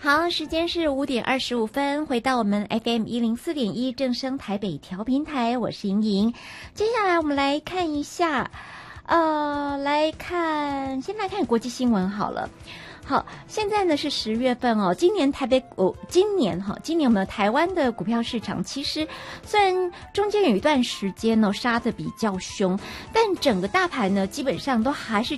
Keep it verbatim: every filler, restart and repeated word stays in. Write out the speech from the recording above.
好，时间是五点二十五分，回到我们 F M 一零四点一正声台北调频台，我是莹莹。接下来我们来看一下，呃，来看，先来看国际新闻好了。好，现在呢是十月份哦。今年台北股、哦，今年哈，今年我们台湾的股票市场其实虽然中间有一段时间呢、哦、杀得比较凶，但整个大盘呢基本上都还是